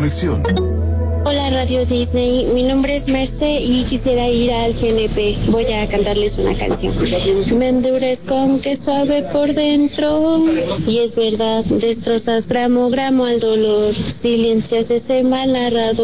conexión. Hola Radio Disney, mi nombre es Merce y quisiera ir al GNP. Voy a cantarles una canción. Me endurezco aunque suave por dentro y es verdad, destrozas gramo, gramo al dolor. Silencias ese mal narrador.